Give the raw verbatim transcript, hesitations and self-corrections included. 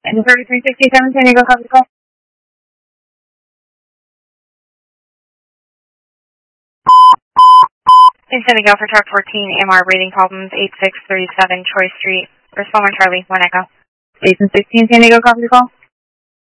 Engine thirty-three sixty-seven, San Diego, copy the call. San Diego for truck fourteen, M R breathing problems, eight six three seven Troy Street. Respond on Charlie, one Echo. Jason sixteen, San Diego, copy the call.